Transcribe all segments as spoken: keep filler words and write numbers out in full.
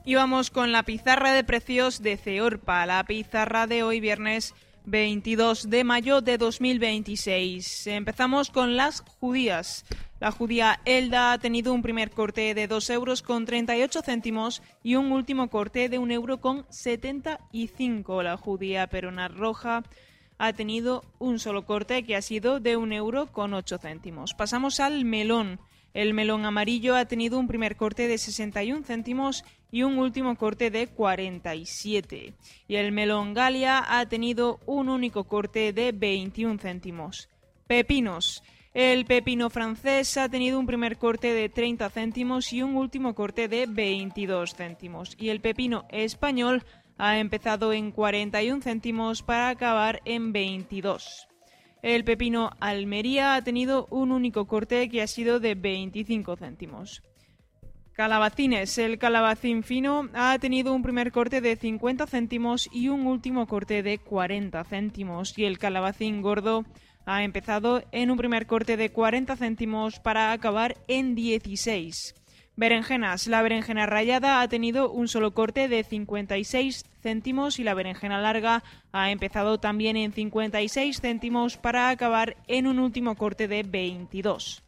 Y vamos con la pizarra de precios de Ceorpa, la pizarra de hoy viernes veintidós de mayo de dos mil veintiséis. Empezamos con las judías. La judía Elda ha tenido un primer corte de dos euros con treinta y ocho céntimos y un último corte de un euro con setenta y cinco. La judía Perona Roja ha tenido un solo corte que ha sido de un euro con ocho céntimos. Pasamos al melón. El melón amarillo ha tenido un primer corte de sesenta y un céntimos y un último corte de cuarenta y siete. Y el melón Galia ha tenido un único corte de veintiún céntimos. Pepinos. El pepino francés ha tenido un primer corte de treinta céntimos y un último corte de veintidós céntimos. Y el pepino español ha empezado en cuarenta y un céntimos para acabar en veintidós. El pepino Almería ha tenido un único corte que ha sido de veinticinco céntimos. Calabacines. El calabacín fino ha tenido un primer corte de cincuenta céntimos y un último corte de cuarenta céntimos. Y el calabacín gordo ha empezado en un primer corte de cuarenta céntimos para acabar en dieciséis. Berenjenas. La berenjena rallada ha tenido un solo corte de cincuenta y seis céntimos y la berenjena larga ha empezado también en cincuenta y seis céntimos para acabar en un último corte de veintidós.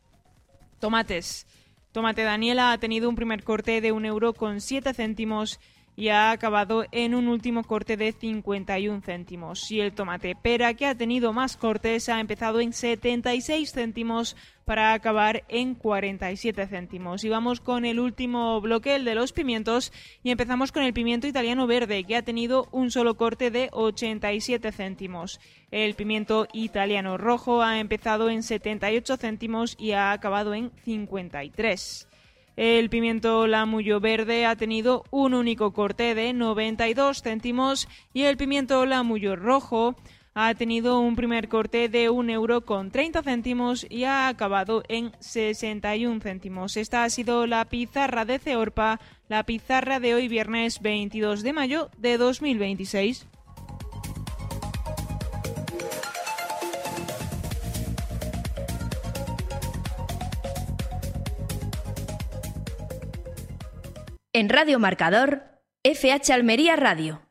Tomates. Tomate Daniela ha tenido un primer corte de un euro con siete céntimos y ha acabado en un último corte de cincuenta y un céntimos. Y el tomate pera, que ha tenido más cortes, ha empezado en setenta y seis céntimos para acabar en cuarenta y siete céntimos. Y vamos con el último bloque, el de los pimientos, y empezamos con el pimiento italiano verde, que ha tenido un solo corte de ochenta y siete céntimos. El pimiento italiano rojo ha empezado en setenta y ocho céntimos y ha acabado en cincuenta y tres. El pimiento lamullo verde ha tenido un único corte de noventa y dos céntimos y el pimiento lamullo rojo ha tenido un primer corte de un euro con treinta céntimos y ha acabado en sesenta y un céntimos. Esta ha sido la pizarra de Ceorpa, la pizarra de hoy viernes veintidós de mayo de dos mil veintiséis. En Radio Marcador, F H Almería Radio.